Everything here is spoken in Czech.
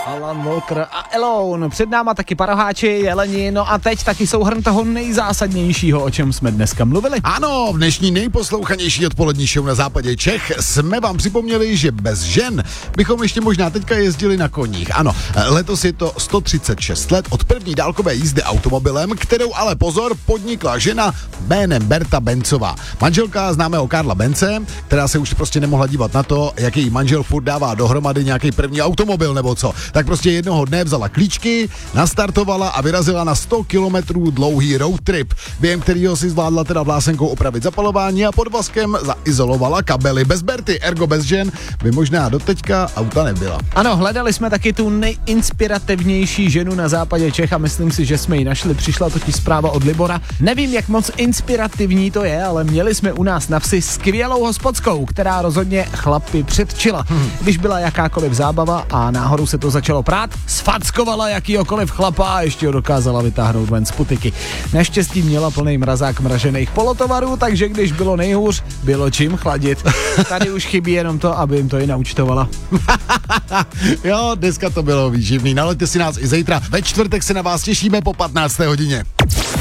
Alan Walker a Alone. Před náma taky Paroháči, Jeleni, no a teď taky souhrn toho nejzásadnějšího, o čem jsme dneska mluvili. Ano, v dnešní nejposlouchanější odpolední show na západě Čech jsme vám připomněli, že bez žen bychom ještě možná teďka jezdili na koních. Ano, letos je to 136 let od první dálkové jízdy automobilem, kterou ale pozor podnikla žena jménem Berta Bencová. Manželka známého Karla Bence, která se už prostě nemohla dívat na to, jak její manžel furt dává dohromady nějaký první automobil nebo co. Tak prostě jednoho dne vzala klíčky, nastartovala a vyrazila na 100 kilometrů dlouhý road trip, během kterého si zvládla teda vlásenkou opravit zapalování a pod vaskem zaizolovala kabely. Bez Berty, ergo bez žen, by možná doteďka auta nebyla. Ano, hledali jsme taky tu nejinspirativnější ženu na západě Čech a myslím si, že jsme ji našli. Přišla totiž zpráva od Libora. Nevím, jak moc inspirativní to je, ale měli jsme u nás na vsi skvělou hospodskou, která rozhodně chlapy předčila. Když byla jakákoliv zábava a náhodou se to začalo prát, sfackovala jakýhokoliv chlapa a ještě ho dokázala vytáhnout ven z putiky. Naštěstí měla plný mrazák mražených polotovarů, takže když bylo nejhůř, bylo čím chladit. Tady už chybí jenom to, aby jim to i naučtovala. Jo, dneska to bylo výživný. Nalaďte si nás i zítra. Ve čtvrtek se na vás těšíme po 15. hodině.